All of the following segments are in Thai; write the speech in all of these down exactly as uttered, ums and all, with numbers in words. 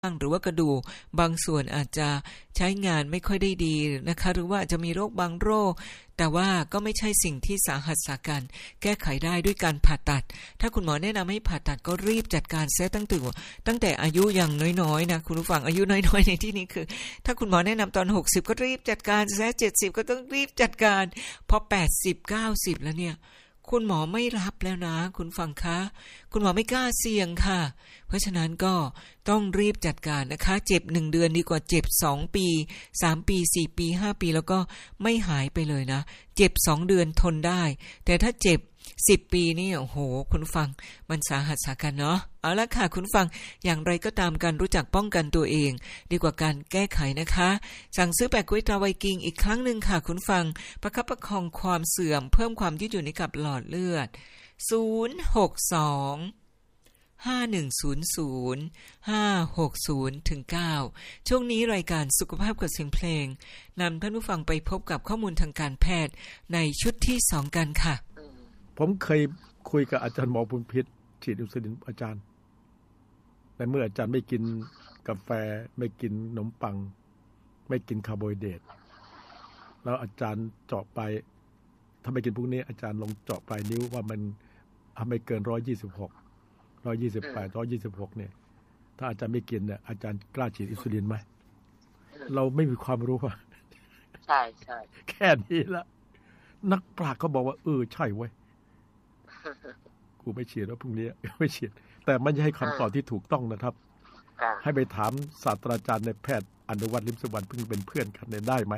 หรือว่ากระดูกบางส่วนอาจจะใช้งานไม่ค่อยได้ดีนะคะหรือว่าจะมีโรคบางโรคแต่ว่าก็ไม่ใช่สิ่งที่สาหัสสากันแก้ไขได้ด้วยการผ่าตัดถ้าคุณหมอแนะนำให้ผ่าตัดก็รีบจัดการเสียตั้งแต่ตั้งแต่อายุยังน้อยๆนะคุณผู้ฟังอายุน้อยๆในที่นี้คือถ้าคุณหมอแนะนำตอนหกสิบก็รีบจัดการเสียเจ็ดสิบก็ต้องรีบจัดการพอแปดสิบ เก้าสิบแล้วเนี่ยคุณหมอไม่รับแล้วนะคุณฟังคะคุณหมอไม่กล้าเสี่ยงค่ะเพราะฉะนั้นก็ต้องรีบจัดการนะคะเจ็บหนึ่งเดือนดีกว่าเจ็บสองปีสามปีสี่ปีห้าปีแล้วก็ไม่หายไปเลยนะเจ็บสองเดือนทนได้แต่ถ้าเจ็บสิบปีนี่โอ้โหคุณฟังมันสาหัสสากันเนาะเอาละค่ะคุณฟังอย่างไรก็ตามการรู้จักป้องกันตัวเองดีกว่าการแก้ไขนะคะสั่งซื้อแปะกล้วยตราไวกิ้งอีกครั้งนึงค่ะคุณฟังประคับประคองความเสื่อมเพิ่มความยืดหยุ่นให้กับหลอดเลือดศูนย์ หก สอง ห้า หนึ่ง ศูนย์ ศูนย์ ห้า หก ศูนย์ ถึง เก้าช่วงนี้รายการสุขภาพกับเสียงเพลงนำท่านผู้ฟังไปพบกับข้อมูลทางการแพทย์ในชุดที่สองกันค่ะผมเคยคุยกับอาจารย์หมอบุญพิษฉีดอินซูลินอาจารย์แต่เมื่ออาจารย์ไม่กินกาแฟไม่กินขนมปังไม่กินคาร์โบไฮเดรตแล้วอาจารย์เจาะไปถ้าไม่กินพวกนี้อาจารย์ลองเจาะปลายนิ้วว่ามันทำไม่เกินหนึ่งร้อยยี่สิบหก หนึ่งร้อยยี่สิบแปด หนึ่งร้อยยี่สิบหกเนี่ยถ้าอาจารย์ไม่กินเนี่ยอาจารย์กล้าฉีดอินซูลินไหมเราไม่มีความรู้อ่ะใช่ใช่แค่นี้ละนักปราชญ์เขาบอกว่าเออใช่เว้ยกูไม่ฉีดแล้วพรุ่งนี้ไม่ฉีดแต่ไม่ใช่คำตอบที่ถูกต้องนะครับให้ไปถามศาสตราจารย์ในแพทย์อนุวัฒน์ ลิมสวรรค์เพิ่งเป็นเพื่อนกันเนี่ยได้ไหม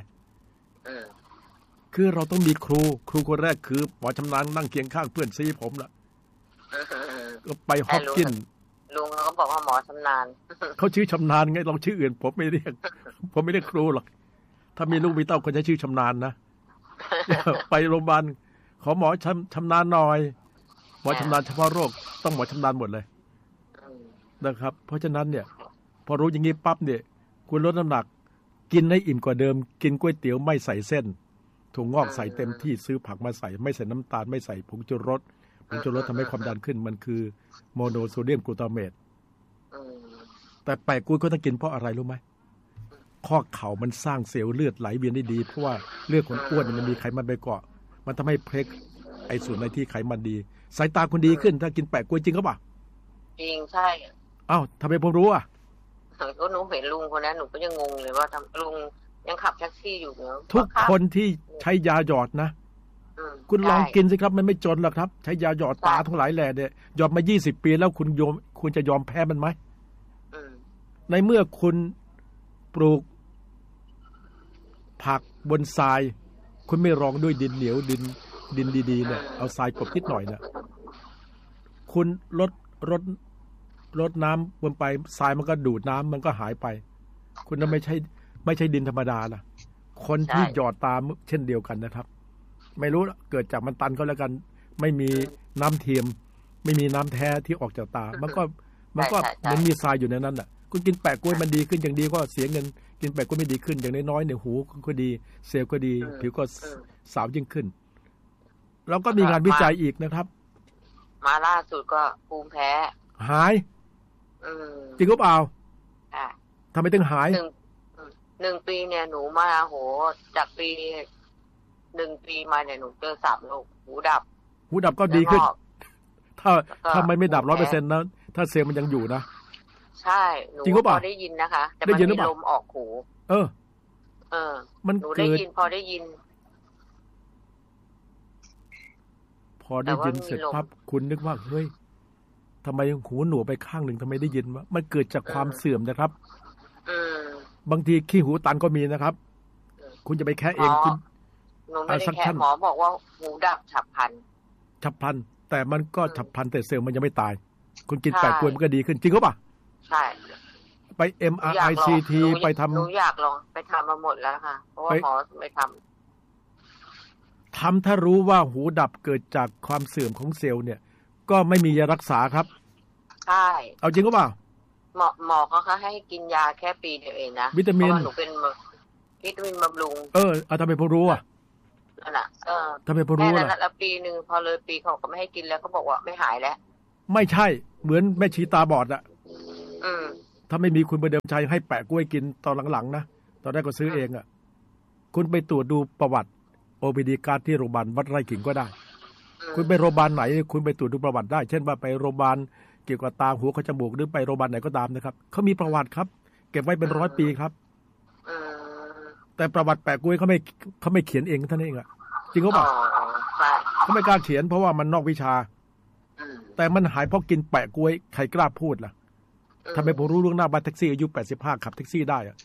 คือเราต้องมีครูครูคนแรกคือหมอชำนาญนั่งเคียงข้างเพื่อนซีผมละก็ไปฮอปกินลุงเขาบอกว่าหมอชำนาญเขาชื่อชำนาญไงลองชื่ออื่นผมไม่เรียกผมไม่เรียกครูหรอกถ้ามีลูกมีเต้าคนจะชื่อชำนาญนะไปโรงพยาบาลขอหมอชำชำนาญหน่อยหมอชำนาญเฉพาะโรคต้องหมอชำนาญหมดเลยนะครับเพราะฉะนั้นเนี่ยพอรู้อย่างนี้ปั๊บเนี่ยคุณลดน้ำหนักกินให้อิ่มกว่าเดิมกินก๋วยเตี๋ยวไม่ใส่เส้นถั่วงอกใส่เต็มที่ซื้อผักมาใส่ไม่ใส่น้ำตาลไม่ใส่ผงชูรสผงชูรสทำให้ความดันขึ้นมันคือโมโนโซเดียมกลูตาเมตแต่แปะกล้วยก็ต้องกินเพราะอะไรรู้ไหมข้อเข่ามันสร้างเซลล์เลือดไหลเวียนได้ดีเพราะว่าเลือดคนอ้วนมันมีไขมันไปเกาะมันทำให้เพล็กไอ้ส่วนในที่ไขมันดีสายตาคุณดีขึ้นถ้ากินแปะกล้วยจริงก็ป่ะจริงใช่อ้าวทำไมผมรู้อ่ะก็หนูเห็นลุงคนนั้นหนูก็ยังงงเลยว่าทำลุงยังขับแท็กซี่อยู่เนาะทุกคนที่ใช้ยาหยอดนะคุณลองกินสิครับมันไม่จนหรอกครับใช้ยาหยอดตาทั้งหลายแหล่เนี่ยหยอดมายี่สิบปีแล้วคุณยอมคุณจะยอมแพ้มันไหมในเมื่อคุณปลูกผักบนทรายคุณไม่รองด้วยดินเหนียวดินดินดีๆเนี่ยเอาทรายกลบนิดหน่อยเนี่ยคุณลดลดลดน้ำบนไปทรายมันก็ดูดน้ำมันก็หายไปคุณน่ะไม่ใช่ไม่ใช่ดินธรรมดาล่ะคนที่หยอดตามเช่นเดียวกันนะครับไม่รู้เกิดจากมันตันก็แล้วกันไม่มีน้ำเทียมไม่มีน้ำแท้ที่ออกจากตามันก็มันก็มันมีทรายอยู่ในนั้นน่ะคุณกินแปะกล้วยมันดีขึ้นอย่างดีก็เสียเงินกินแปะกล้วยไม่ดีขึ้นอย่างน้อยๆเนี่ยหูก็ดีเซลล์ก็ดีผิวก็สาวยิ่งขึ้นแล้วก็มีงานวิจัยอีกนะครับมาล่าสุดก็ภูมิแพ้หายจริงหรือเปล่าทำไมถึงหายหนึ่งหนึ่งปีเนี่ยหนูมาโหจากปีหนึ่งปีมาเนี่ยหนูเจอสามโรคหูดับหูดับก็ดีขึ้นถ้าถ้ามันไม่ดับร้อยเปอร์เซ็นต์นะถ้าเซลล์มันยังอยู่นะใช่หนูพอได้ยินนะคะแต่มันมีลมออกหูเออเออมันหนูได้ยินพอได้ยินพอได้ยินเสร็จปั๊บคุณนึกว่าเฮ้ยทำไมหูหนวกไปข้างหนึ่งทำไมได้ยินวะมันเกิดจากความเสื่อมนะครับบางทีขี้หูตันก็มีนะครับคุณจะไปแค่เองคุณหนูไม่ได้แค่หมอบอกว่าหูดับฉับพลันฉับพลันแต่มันก็ฉับพลันแต่เซลล์มันยังไม่ตายคุณกินแปะกล้วยมันก็ดีขึ้นจริงหรือเปล่าใช่ไป เอ็ม อาร์ ไอ ซี ที ไปทำหนูอยากลองไปทำมาหมดแล้วค่ะเพราะว่าหมอไม่ทำทำถ้ารู้ว่าหูดับเกิดจากความเสื่อมของเซลล์เนี่ยก็ไม่มียารักษาครับใช่เอาจริงหรือเปล่าหมอหมอเขาให้กินยาแค่ปีเดียวเองนะวิตามินหนูเป็นวิตามินบำรุงเออเอาทำไมผมรู้อ่ะนั่นน่ะเออทำไมผมรู้ล่ะแล้วปีนึงพอเลยปีเขาก็ไม่ให้กินแล้วเขาบอกว่าไม่หายแล้วไม่ใช่เหมือนแม่ชีตาบอดอ่ะอืมทถ้าไม่มีคุณประเดิมชัยให้แปะกล้วยกินตอนหลังๆนะตอนแรกก็ซื้อเองอ่ะคุณไปตรวจดูประวัติโอ พี ดี การ์ดที่โรงพยาบาลวัดไร่ขิงก็ได้คุณไปโรงพยาบาลไหนคุณไปตรวจดูประวัติได้เช่นว่าไปโรงพยาบาลเกี่ยวกับตาหูคอจมูกหรือไปโรงพยาบาลไหนก็ตามนะครับเขามีประวัติครับเก็บไว้เป็นร้อยปีครับแต่ประวัติแปะกล้วยเขาไม่เขาไม่เขียนเองท่านเองอ่ะจริงเขาบอกเขาไม่กล้าเขียนเพราะว่ามันนอกวิชาแต่มันหายเพราะกินแปะกล้วยใครกล้าพูดล่ะทำไมผมรู้เรื่องหน้าบัสแท็กซี่อายุแปดสิบห้าขับแท็กซี่ได้อ่ะ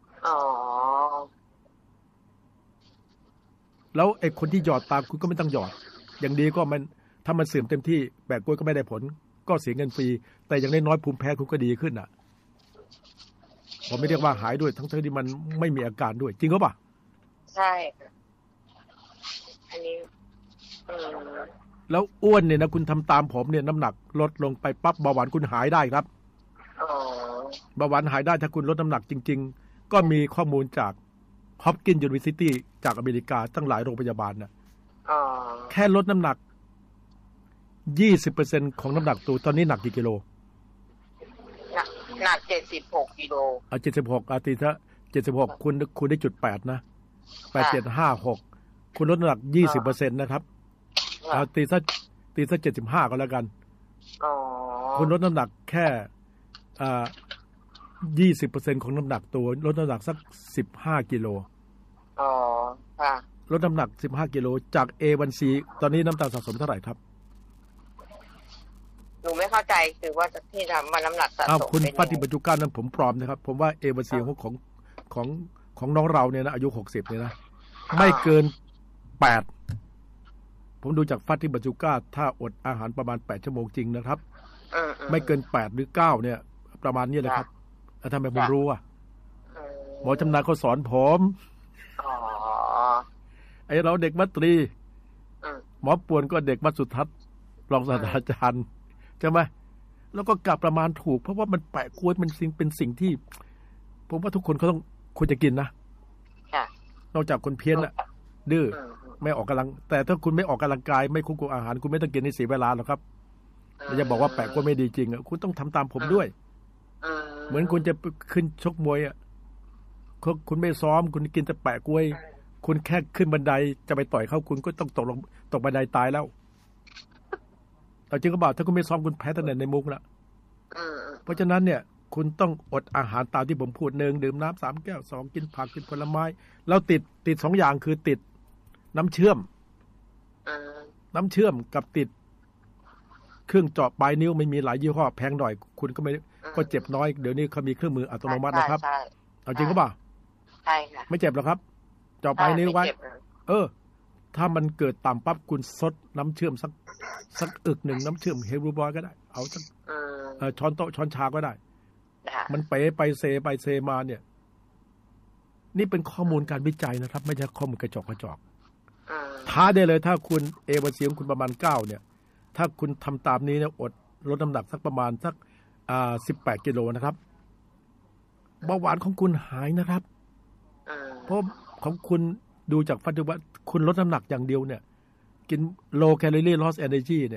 แล้วไอ้คนที่หยอดตามคุณก็ไม่ต้องหยอดอย่างดีก็มันถ้ามันเสื่อมเต็มที่แปะกล้วยก็ไม่ได้ผลก็เสียเงินฟรีแต่อย่างน้อยๆภูมิแพ้คุณก็ดีขึ้นอ่ะผมไม่เรียกว่าหายด้วยทั้งๆที่มันไม่มีอาการด้วยจริงหรือเปล่าใช่อันนี้แล้วอ้วนเนี่ยนะคุณทำตามผมเนี่ยน้ำหนักลดลงไปปั๊บเบาหวานคุณหายได้ครับเบาหวานหายได้ถ้าคุณลดน้ำหนักจริงๆก็มีข้อมูลจากฮอปกินส์ University จากอเมริกาตั้งหลายโรงพยาบาลนะแค่ลดน้ำหนัก ยี่สิบเปอร์เซ็นต์ ของน้ำหนักตัวตอนนี้หนักกี่กิโลหนักหนักเจ็ดสิบหกกิโลอ่ะเจ็ดสิบหกอาทิตย์ละเจ็ดสิบหกคุณคุณได้จุดแปดนะแปด เจ็ด ห้า หกคุณลดน้ำหนัก ยี่สิบเปอร์เซ็นต์ นะครับเอาตีซะตีซะเจ็ดสิบห้าก็แล้วกันคุณลดน้ำหนักแค่อ่า ยี่สิบเปอร์เซ็นต์ ของน้ำหนักตัวลดน้ำหนักสักสิบห้ากิโลอ๋อค่ะลดน้ำหนักสิบห้ากิโลจาก เอ วัน ซี ตอนนี้น้ำตาลสะสมเท่าไหร่ครับหนูไม่เข้าใจคือว่าที่ทำมาน้ำหนักสะสมอ้าวคุณปฏิบัติจุก้านั้นผมปลอมนะครับผมว่า เอ วัน ซี ของของของของน้องเราเนี่ยนะอายุหกสิบเนี่ยนะไม่เกินแปดผมดูจากฟัตติบัจูก้าถ้าอดอาหารประมาณแปดชั่วโมงจริงนะครับไม่เกินแปดหรือเก้าเนี่ยประมาณนี้แหละครับแล้วทำไมผมรู้อ่ะหมอชำนาญเขาสอนผมไอเราเด็กมัตรีหมอป่วนก็เด็กมัธสุทัศน์รองศาสตราจารย์ใช่ไหมแล้วก็กลับประมาณถูกเพราะว่ามันแปะกล้วยมันสิ่งเป็นสิ่งที่ผมว่าทุกคนเขาต้องควรจะกินนะนอกจากคนเพี้ยนอ่ะดื้อไม่ออกกำลังแต่ถ้าคุณไม่ออกกำลังกายไม่ควบคุมอาหารคุณไม่ต้องกินในสีเวลาหรอกครับอย่าบอกว่าแปะกล้วยไม่ดีจริงอ่ะคุณต้องทำตามผมด้วยเหมือนคุณจะขึ้นชกมวยอ่ะคุณไม่ซ้อมคุณกินแต่แปะกล้วยคุณแค่ขึ้นบันไดจะไปต่อยเขาคุณก็ต้องตกลงตกบันไดตายแล้วแต่จริงก็บอกถ้าคุณไม่ซ้อมคุณแพ้ตั้งแต่ในมุกละเพราะฉะนั้นเนี่ยคุณต้องอดอาหารตามที่ผมพูดหนึ่งดื่มน้ำสามแก้วสองกินผักกินผลไม้แล้วติดติดสองอย่างคือติดน้ำเชื่อมน้ำเชื่อมกับติดเครื่องเจาะปลายนิ้วไม่มีหลายยี่ห้อแพงหน่อยคุณก็ไม่ก็เจ็บน้อยเดี๋ยวนี้เขามีเครื่องมืออัตโนมัตินะครับเอาจริงก็บ่าใช่ค่ะไม่เจ็บหรอกครับเจาะปลายนิ้วไว้เออถ้ามันเกิดต่ำปั๊บคุณซดน้ำเชื่อมสักสักอึกหนึ่งน้ำเชื่อมเฮลูบอยก็ได้เอาสักช้อนโต๊ะช้อนชาก็ได้มันเป๋ไปเซไปเซมาเนี่ยนี่เป็นข้อมูลการวิจัยนะครับไม่ใช่ข้อมูลกระจอกกระจอกท้าได้เลยถ้าคุณเอวันซีของคุณประมาณเก้าเนี่ยถ้าคุณทำตามนี้เนี่ยอดลดน้ำหนักสักประมาณสักอ่าสิบแปดกิโลนะครับเบาหวานของคุณหายนะครับเพราะของคุณดูจากฟัตติว่าคุณลดน้ำหนักอย่างเดียวเนี่ยกิน low calorie loss energy เนี่ย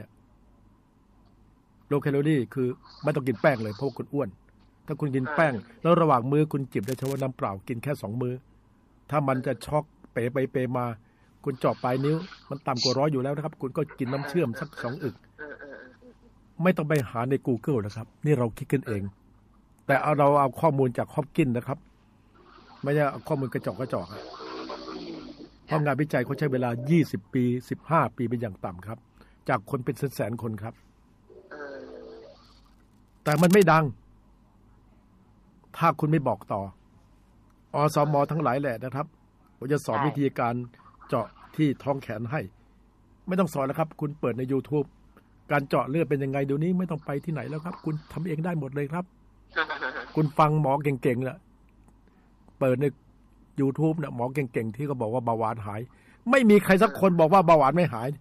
low calorie คือไม่ต้องกินแป้งเลยเพราะคุณอ้วนถ้าคุณกินแป้งแล้วระหว่างมื้อคุณจิบได้เฉพาะน้ำเปล่ากินแค่สองมื้อถ้ามันจะช็อกเป๋ไปเป๋มาคุณเจาะปลายนิ้วมันต่ำกว่าร้อยอยู่แล้วนะครับคุณก็กินน้ำเชื่อมสักสองอึกไม่ต้องไปหาใน Google นะครับนี่เราคิดขึ้นเองแต่เอาเราเอาข้อมูลจากฮอปกินส์นะครับไม่ใช่ข้อมูลกระจอกกระจอกเพราะงานวิจัยเขาใช้เวลายี่สิบปีสิบห้าปีเป็นอย่างต่ำครับจากคนเป็นแสนๆคนครับแต่มันไม่ดังถ้าคุณไม่บอกต่ออสม.ทั้งหลายแหละนะครับผมจะสอนวิธีการเจาะที่ท้องแขนให้ไม่ต้องสอนแล้วครับคุณเปิดใน YouTube การเจาะเลือดเป็นยังไงเดี๋ยวนี้ไม่ต้องไปที่ไหนแล้วครับคุณทำเองได้หมดเลยครับคุณฟังหมอเก่งๆแหละเปิดใน YouTube เนี่ยหมอเก่งๆที่เขาบอกว่าเบาหวานหายไม่มีใครสักคนบอกว่าเบาหวานไม่หาย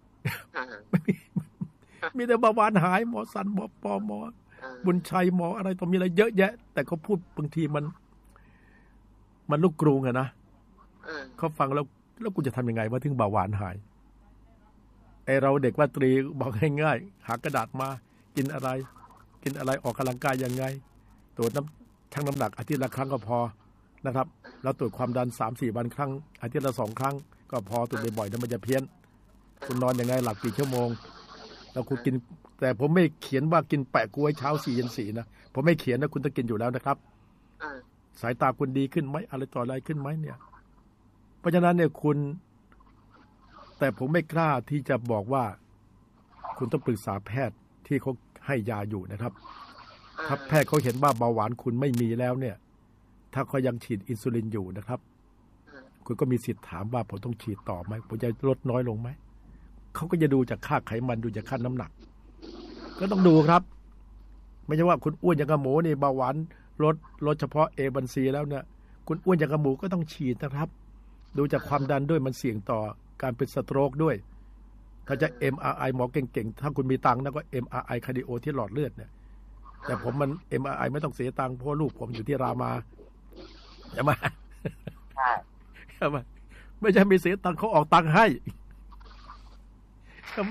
มีแต่เบาหวานหายหมอสันหมอปอหมอบุญชัยหมออะไรต้องมีอะไรเยอะแยะแต่เขาพูดบางทีมันมันลูกกรุงอะนะเขาฟังแล้วแล้วกูจะทำยังไงว่าถึงเบาหวานหายไอเราเด็กวัตรีบอกง่ายๆหากระดาษมากินอะไรกินอะไรออกกำลังกายยังไงตรวจน้ำชั่งน้ำหนักอาทิตย์ละครั้งก็พอนะครับแล้วตรวจความดัน สามสี่ วันครั้งอาทิตย์ละสองครั้งก็พอตรวจบ่อยๆแล้วมันจะเพี้ยนคุณนอนยังไงหลับกี่ชั่วโมงแล้วคุณกินแต่ผมไม่เขียนว่ากินแปะกล้วยเช้าสี่เย็นสี่นะผมไม่เขียนนะคุณต้องกินอยู่แล้วนะครับสายตาคุณดีขึ้นไหมอะไรต่ออะไรขึ้นไหมเนี่ยเพราะฉะนั้นเนี่ยคุณแต่ผมไม่กล้าที่จะบอกว่าคุณต้องปรึกษาแพทย์ที่เขาให้ยาอยู่นะครับถ้าแพทย์เขาเห็นว่าเบาหวานคุณไม่มีแล้วเนี่ยถ้าเขายังฉีดอินซูลินอยู่นะครับคุณก็มีสิทธิ์ถามว่าผมต้องฉีดต่อไหมผมจะลดน้อยลงไหมเขาก็จะดูจากค่าไขมันดูจากค่าน้ำหนักก็ต้องดูครับไม่ใช่ว่าคุณอ้วนอย่างกระหมูนี่เบาหวานลดลดเฉพาะ เอ วัน ซี แล้วเนี่ยคุณอ้วนอย่างกระหมูก็ต้องฉีดนะครับดูจากความดันด้วยมันเสี่ยงต่อการเป็นสโตรกด้วยถ้าจะ เอ็ม อาร์ ไอ หมอเก่งๆถ้าคุณมีตังค์นะก็ เอ็ม อาร์ ไอ คาร์ดิโอที่หลอดเลือดเนี่ยแต่ผมมัน เอ็ม อาร์ ไอ ไม่ต้องเสียตังค์เพราะลูกผมอยู่ที่รามาใช่ไหมใช่ใช่ไหมไม่ใช่มีเสียตังค์เขาออกตังค์ให้ใช่ไหม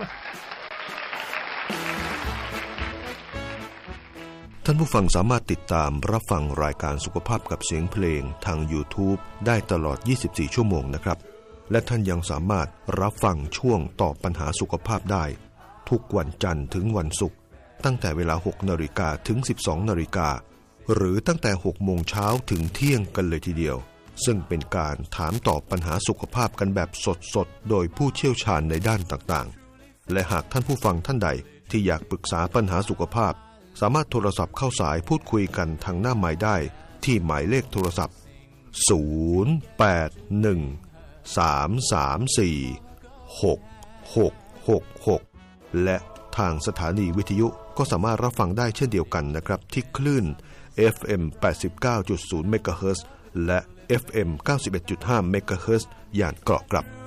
ท่านผู้ฟังสามารถติดตามรับฟังรายการสุขภาพกับเสียงเพลงทาง YouTube ได้ตลอดยี่สิบสี่ชั่วโมงนะครับและท่านยังสามารถรับฟังช่วงตอบปัญหาสุขภาพได้ทุกวันจันทร์ถึงวันศุกร์ตั้งแต่เวลา หกนาฬิกา ถึง สิบสองนาฬิกาหรือตั้งแต่ หกโมงเช้าถึงเที่ยงกันเลยทีเดียวซึ่งเป็นการถามตอบปัญหาสุขภาพกันแบบสดๆโดยผู้เชี่ยวชาญในด้านต่างๆและหากท่านผู้ฟังท่านใดที่อยากปรึกษาปัญหาสุขภาพสามารถโทรศัพท์เข้าสายพูดคุยกันทางหน้าไมค์ได้ที่หมายเลขโทรศัพท์ศูนย์ แปด หนึ่ง สาม สาม สี่ หก หก หก หกและทางสถานีวิทยุก็สามารถรับฟังได้เช่นเดียวกันนะครับที่คลื่น เอฟ เอ็ม แปดสิบเก้าจุดศูนย์ เมกะเฮิรตซ์และ เอฟ เอ็ม เก้าสิบเอ็ดจุดห้า เมกะเฮิรตซ์ย่านเกาะกลับ